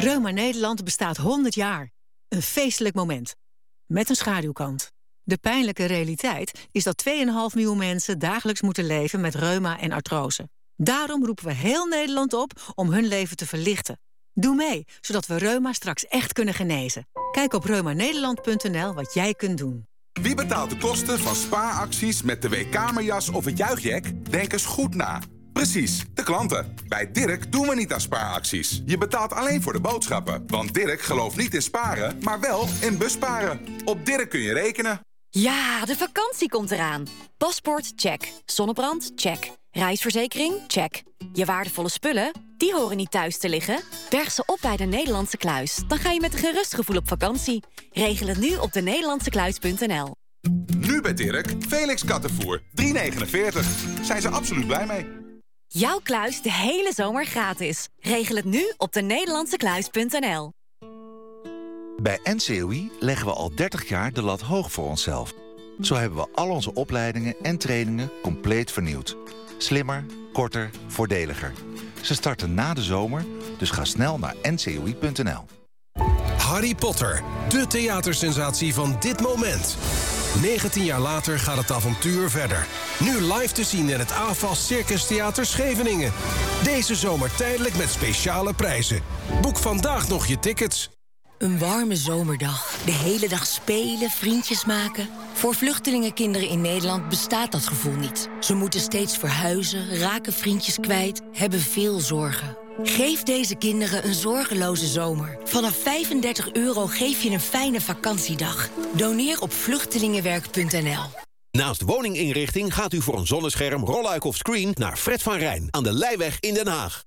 Reuma Nederland bestaat 100 jaar. Een feestelijk moment. Met een schaduwkant. De pijnlijke realiteit is dat 2,5 miljoen mensen dagelijks moeten leven met reuma en artrose. Daarom roepen we heel Nederland op om hun leven te verlichten. Doe mee, zodat we reuma straks echt kunnen genezen. Kijk op reumanederland.nl wat jij kunt doen. Wie betaalt de kosten van spaaracties met de weekkamerjas of het juichjack? Denk eens goed na. Precies, de klanten. Bij Dirk doen we niet aan spaaracties. Je betaalt alleen voor de boodschappen. Want Dirk gelooft niet in sparen, maar wel in busparen. Op Dirk kun je rekenen. Ja, de vakantie komt eraan. Paspoort, check. Zonnebrand, check. Reisverzekering, check. Je waardevolle spullen, die horen niet thuis te liggen. Berg ze op bij de Nederlandse Kluis. Dan ga je met een gerust gevoel op vakantie. Regel het nu op denederlandsekluis.nl. Nu bij Dirk, Felix kattenvoer, €3,49. Zijn ze absoluut blij mee. Jouw kluis de hele zomer gratis. Regel het nu op denederlandsekluis.nl. Bij NCOI leggen we al 30 jaar de lat hoog voor onszelf. Zo hebben we al onze opleidingen en trainingen compleet vernieuwd. Slimmer, korter, voordeliger. Ze starten na de zomer, dus ga snel naar ncoi.nl. Harry Potter, de theatersensatie van dit moment. 19 jaar later gaat het avontuur verder. Nu live te zien in het AFAS Circus Theater Scheveningen. Deze zomer tijdelijk met speciale prijzen. Boek vandaag nog je tickets. Een warme zomerdag. De hele dag spelen, vriendjes maken. Voor vluchtelingenkinderen in Nederland bestaat dat gevoel niet. Ze moeten steeds verhuizen, raken vriendjes kwijt, hebben veel zorgen. Geef deze kinderen een zorgeloze zomer. Vanaf €35 geef je een fijne vakantiedag. Doneer op vluchtelingenwerk.nl. Naast woninginrichting gaat u voor een zonnescherm, rolluik of screen naar Fred van Rijn aan de Leijweg in Den Haag.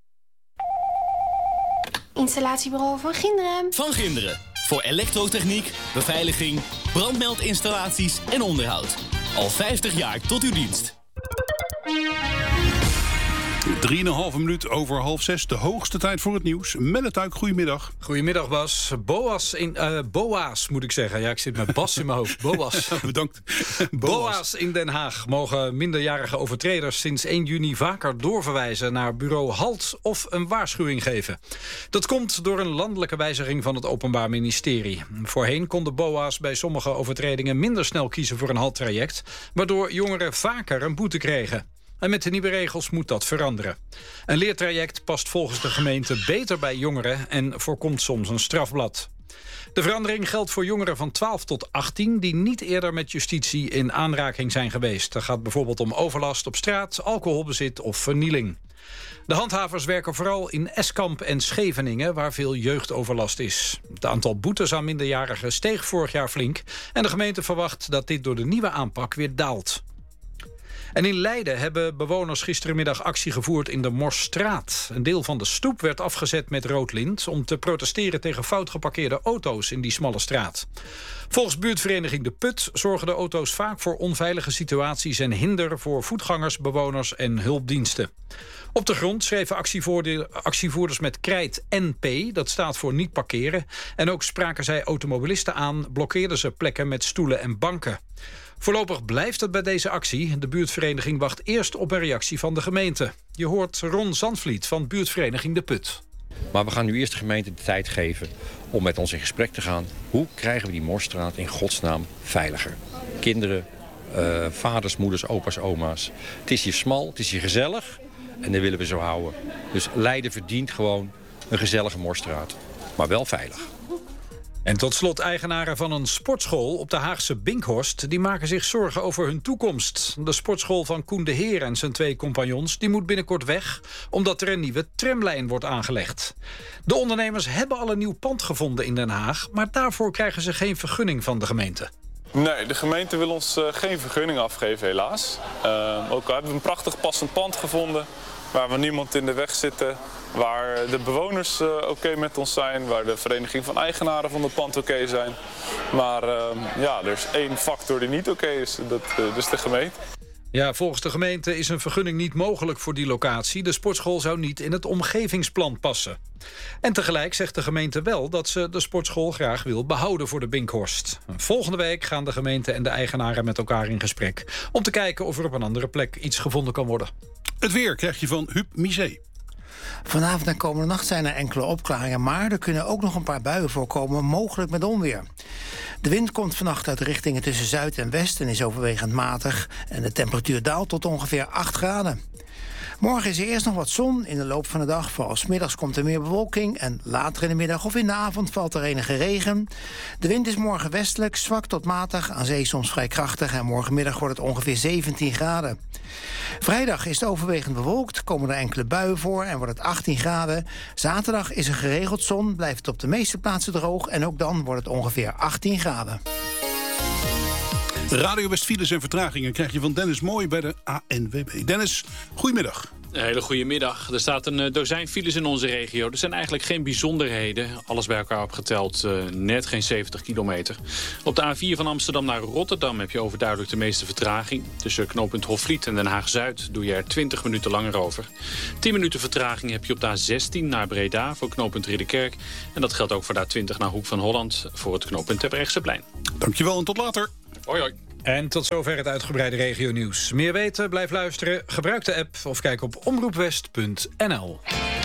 Installatiebureau Van Ginderen. Van Ginderen. Voor elektrotechniek, beveiliging, brandmeldinstallaties en onderhoud. Al 50 jaar tot uw dienst. 3,5 minuut over 5:30. De hoogste tijd voor het nieuws. Melle Tuik, goedemiddag. Goedemiddag, Bas. Boa's moet ik zeggen. Ja, ik zit met Bas in mijn hoofd. Boa's. Bedankt. Boa's in Den Haag mogen minderjarige overtreders sinds 1 juni vaker doorverwijzen naar bureau HALT of een waarschuwing geven. Dat komt door een landelijke wijziging van het Openbaar Ministerie. Voorheen konden Boa's bij sommige overtredingen minder snel kiezen voor een HALT-traject, waardoor jongeren vaker een boete kregen. En met de nieuwe regels moet dat veranderen. Een leertraject past volgens de gemeente beter bij jongeren en voorkomt soms een strafblad. De verandering geldt voor jongeren van 12 tot 18... die niet eerder met justitie in aanraking zijn geweest. Dat gaat bijvoorbeeld om overlast op straat, alcoholbezit of vernieling. De handhavers werken vooral in Eskamp en Scheveningen, waar veel jeugdoverlast is. Het aantal boetes aan minderjarigen steeg vorig jaar flink, en de gemeente verwacht dat dit door de nieuwe aanpak weer daalt. En in Leiden hebben bewoners gistermiddag actie gevoerd in de Morsstraat. Een deel van de stoep werd afgezet met rood lint om te protesteren tegen fout geparkeerde auto's in die smalle straat. Volgens buurtvereniging De Put zorgen de auto's vaak voor onveilige situaties en hinder voor voetgangers, bewoners en hulpdiensten. Op de grond schreven actievoerders met krijt NP, dat staat voor niet parkeren. En ook spraken zij automobilisten aan, blokkeerden ze plekken met stoelen en banken. Voorlopig blijft het bij deze actie. De buurtvereniging wacht eerst op een reactie van de gemeente. Je hoort Ron Zandvliet van buurtvereniging De Put. Maar we gaan nu eerst de gemeente de tijd geven om met ons in gesprek te gaan. Hoe krijgen we die Morsstraat in godsnaam veiliger? Kinderen, vaders, moeders, opa's, oma's. Het is hier smal, het is hier gezellig en dat willen we zo houden. Dus Leiden verdient gewoon een gezellige Morsstraat, maar wel veilig. En tot slot eigenaren van een sportschool op de Haagse Binkhorst, die maken zich zorgen over hun toekomst. De sportschool van Koen de Heer en zijn 2 compagnons die moet binnenkort weg, omdat er een nieuwe tramlijn wordt aangelegd. De ondernemers hebben al een nieuw pand gevonden in Den Haag, maar daarvoor krijgen ze geen vergunning van de gemeente. Nee, de gemeente wil ons geen vergunning afgeven, helaas. Ook al hebben we een prachtig passend pand gevonden, waar we niemand in de weg zitten, waar de bewoners oké met ons zijn, waar de vereniging van eigenaren van het pand oké zijn. Maar er is 1 factor die niet oké is, dat is de gemeente. Ja, volgens de gemeente is een vergunning niet mogelijk voor die locatie. De sportschool zou niet in het omgevingsplan passen. En tegelijk zegt de gemeente wel dat ze de sportschool graag wil behouden voor de Binkhorst. Volgende week gaan de gemeente en de eigenaren met elkaar in gesprek om te kijken of er op een andere plek iets gevonden kan worden. Het weer krijg je van Huub Misé. Vanavond en komende nacht zijn er enkele opklaringen, maar er kunnen ook nog een paar buien voorkomen, mogelijk met onweer. De wind komt vannacht uit richtingen tussen zuid en west en is overwegend matig. En de temperatuur daalt tot ongeveer 8 graden. Morgen is er eerst nog wat zon. In de loop van de dag, vooral 's middags, komt er meer bewolking. En later in de middag of in de avond valt er enige regen. De wind is morgen westelijk, zwak tot matig. Aan zee soms vrij krachtig. En morgenmiddag wordt het ongeveer 17 graden. Vrijdag is het overwegend bewolkt. Komen er enkele buien voor en wordt het 18 graden. Zaterdag is er geregeld zon. Blijft het op de meeste plaatsen droog. En ook dan wordt het ongeveer 18 graden. Radio West files en vertragingen krijg je van Dennis Mooi bij de ANWB. Dennis, goedemiddag. Een hele goede middag. Er staat een dozijn files in onze regio. Er zijn eigenlijk geen bijzonderheden. Alles bij elkaar opgeteld net geen 70 kilometer. Op de A4 van Amsterdam naar Rotterdam heb je overduidelijk de meeste vertraging. Tussen knooppunt Hofvliet en Den Haag-Zuid doe je er 20 minuten langer over. 10 minuten vertraging heb je op de A16 naar Breda voor knooppunt Ridderkerk. En dat geldt ook voor de A20 naar Hoek van Holland voor het knooppunt Terbrechtseplein. Dankjewel en tot later. Hoi hoi. En tot zover het uitgebreide regionieuws. Meer weten, blijf luisteren, gebruik de app of kijk op omroepwest.nl.